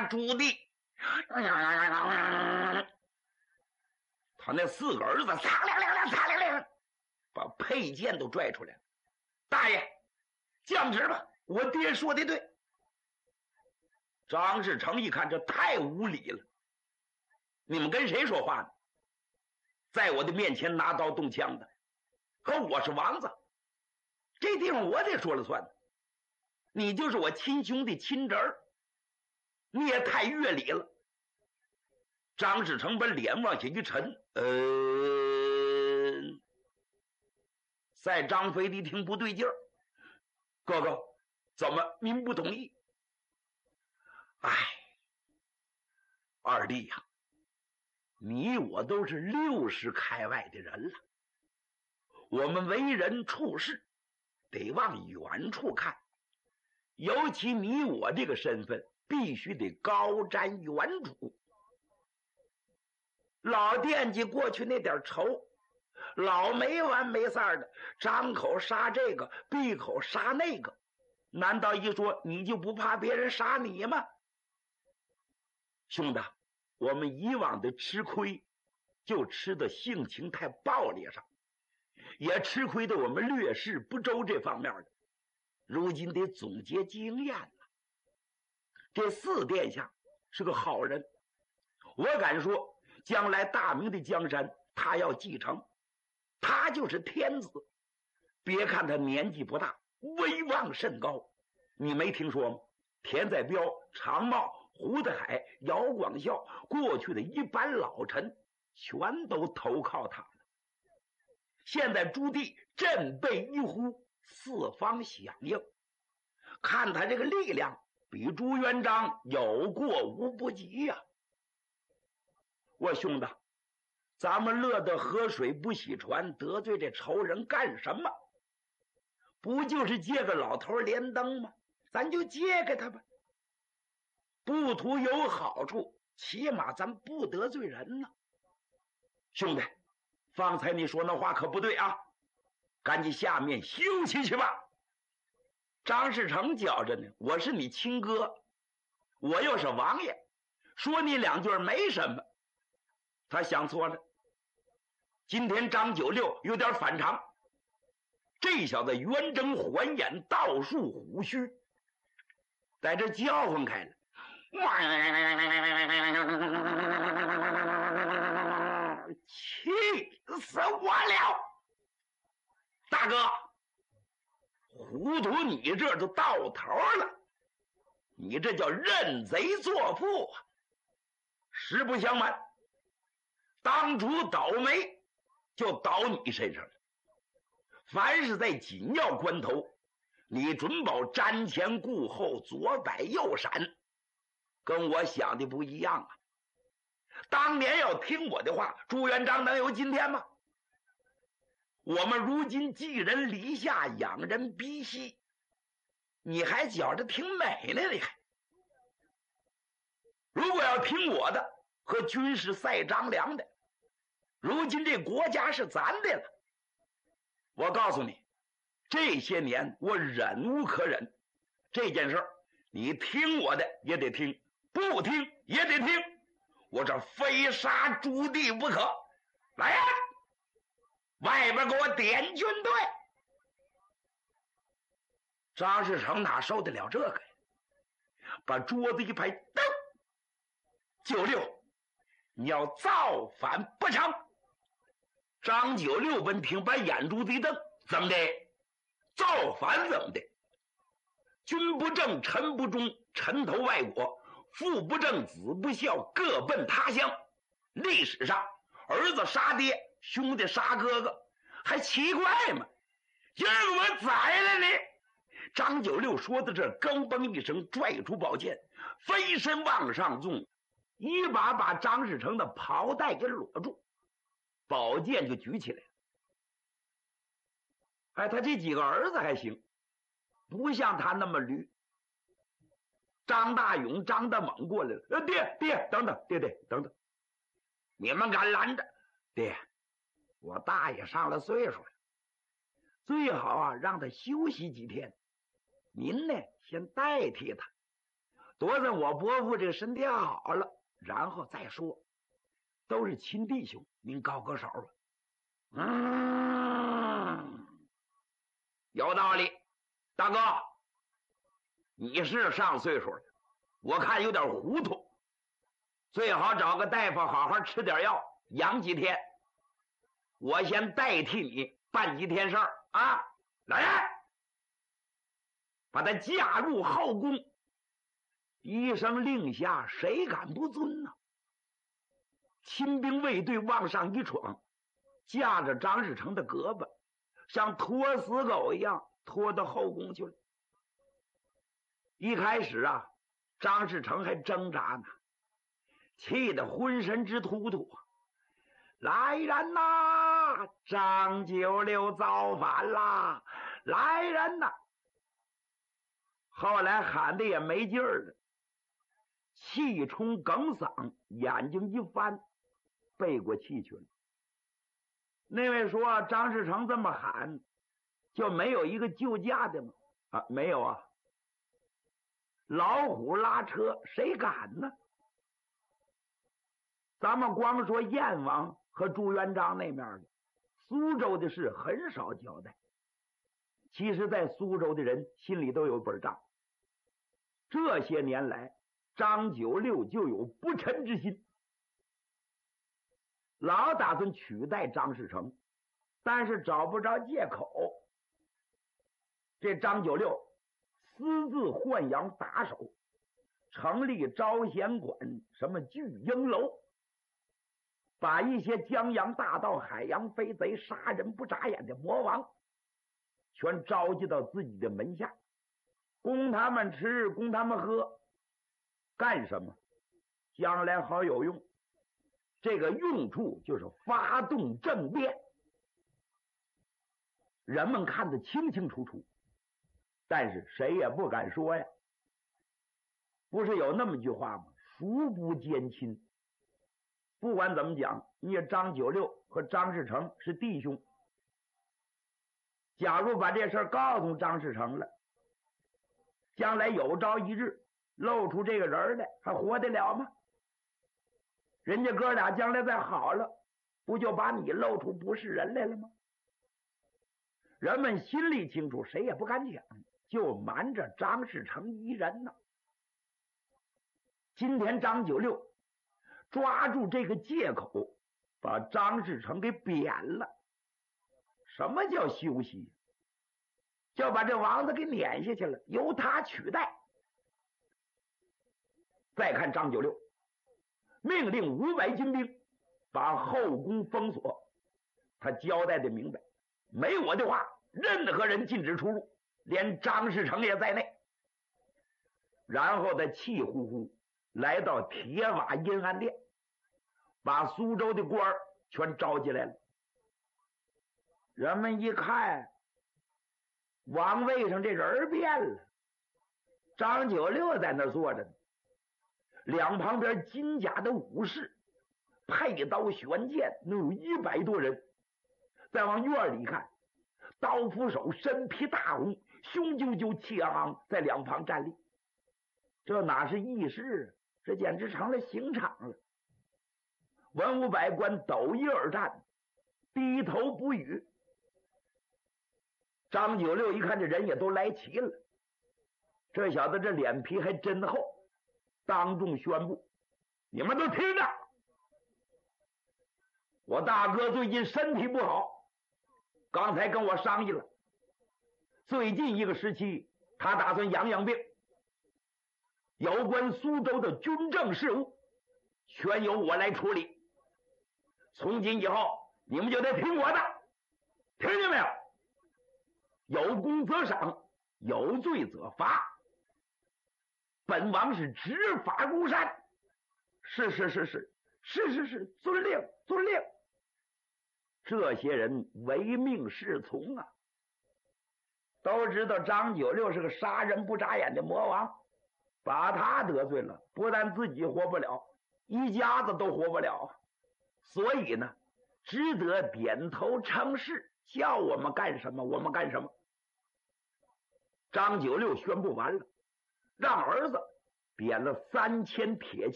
朱棣，他那4个儿子擦亮亮亮擦亮亮，把佩剑都拽出来了。大爷，降旨吧，我爹说的对。张士诚一看，这太无礼了，你们跟谁说话呢？在我的面前拿刀动枪的，可我是王子，这地方我得说了算。你就是我亲兄弟亲侄儿，你也太越礼了。张士诚把脸往下一沉，在张飞一听不对劲儿，哥哥，怎么您不同意？哎，二弟呀，你我都是60开外的人了，我们为人处事得往远处看，尤其你我这个身份必须得高瞻远瞩。老惦记过去那点仇，老没完没散的张口杀这个闭口杀那个，难道一说你就不怕别人杀你吗？兄弟，我们以往的吃亏就吃的性情太暴烈上，也吃亏的我们略事不周这方面的，如今得总结经验了。这4殿下是个好人，我敢说将来大明的江山他要继承，他就是天子。别看他年纪不大，威望甚高。你没听说吗？田载彪、常茂、胡德海、姚广孝，过去的一般老臣全都投靠他了。现在朱棣振背一呼，四方响应，看他这个力量比朱元璋有过无不及呀。我兄弟，咱们乐得河水不洗船，得罪这仇人干什么？不就是借个老头连登吗？咱就借给他吧，不图有好处，起码咱不得罪人呢。兄弟，方才你说那话可不对啊，赶紧下面休息去吧。张士诚觉着呢，我是你亲哥，我又是王爷，说你2句没什么。他想错了，今天张九六有点反常，这小子圆睁环眼，倒竖虎须，在这叫唤开了，气死我了！大哥，糊涂你这就到头了，你这叫认贼作父啊！实不相瞒，当初倒霉就倒你身上了。凡是在紧要关头，你准保瞻前顾后，左摆右闪，跟我想的不一样啊！当年要听我的话，朱元璋能有今天吗？我们如今寄人篱下，养人鼻息，你还觉着挺美呢？你还如果要听我的，和军事赛张良的，如今这国家是咱的了。我告诉你，这些年我忍无可忍，这件事你听我的也得听，不听也得听，我这非杀朱棣不可。来呀，外边给我点军队！张士诚哪受得了这个呀？把桌子一拍，噔！九六，你要造反不成？张九六闻听，把眼珠子一瞪，怎么的？造反怎么的？君不正，臣不忠，臣投外国，父不正，子不孝，各奔他乡。历史上，儿子杀爹，兄弟杀哥哥，还奇怪吗？今儿个我宰了你！张九六说到这儿，咯嘣一声，拽出宝剑，飞身往上纵，一把把张士诚的袍带给裸住，宝剑就举起来了。哎，他这几个儿子还行，不像他那么驴。张大勇、张大猛过来了，爹，等等，爹，等等，你们敢拦着？爹，我大爷上了岁数了，最好啊让他休息几天。您呢，先代替他， 多咱我伯父这个身体好了，然后再说。都是亲弟兄，您高个手吧。有道理。大哥，你是上岁数了，我看有点糊涂，最好找个大夫好好吃点药，养几天。我先代替你办几天事儿啊！来人，把他嫁入后宫。一声令下，谁敢不遵呢？亲兵卫队往上一闯，架着张士诚的胳膊，像拖死狗一样拖到后宫去了。一开始啊，张士诚还挣扎呢，气得浑身直突突。来人呐！张九六造反啦！来人呐！后来喊的也没劲儿了，气冲哽嗓，眼睛一翻，背过气去了。那位说张士诚这么喊，就没有一个救驾的吗？啊，没有啊。老虎拉车，谁敢呢？咱们光说燕王和朱元璋那面的，苏州的事很少交代。其实在苏州的人心里都有本账。这些年来，张九六就有不臣之心，老打算取代张士诚，但是找不着借口。这张九六私自豢养打手，成立招贤馆，什么聚英楼，把一些江洋大盗、海洋飞贼、杀人不眨眼的魔王全召集到自己的门下，供他们吃，供他们喝。干什么？将来好有用。这个用处就是发动政变。人们看得清清楚楚，但是谁也不敢说呀。不是有那么句话吗？孰不奸亲？不管怎么讲，你张九六和张士诚是弟兄。假如把这事告诉张士诚了，将来有朝一日露出这个人来，还活得了吗？人家哥俩将来再好了，不就把你露出不是人来了吗？人们心里清楚，谁也不敢讲，就瞒着张士诚一人呢。今天张九六抓住这个借口，把张士诚给贬了。什么叫休息？就把这王子给撵下去了，由他取代。再看张九六，命令500精兵把后宫封锁。他交代的明白，没我的话，任何人禁止出入，连张士诚也在内。然后他气呼呼来到铁瓦阴安殿，把苏州的官儿全召集来了。人们一看，王位上这人变了，张九六在那儿坐着呢，两旁边金甲的武士，佩刀悬剑，能有100多人。再往院里看，刀斧手身披大红，雄赳赳气昂昂，在两旁站立。这哪是议事，这简直成了刑场了。文武百官斗一而战，低头不语。张九六一看这人也都来齐了，这小子这脸皮还真厚，当众宣布：你们都听着，我大哥最近身体不好，刚才跟我商议了，最近一个时期他打算养病，有关苏州的军政事务全由我来处理。从今以后你们就得听我的，听见没有？有功则赏，有罪则罚。本王是执法如山。是，遵令，遵令。这些人唯命是从啊，都知道张九六是个杀人不眨眼的魔王，把他得罪了，不但自己活不了，一家子都活不了。所以呢，只得点头称是，叫我们干什么我们干什么。张九六宣布完了，让儿子贬了3000铁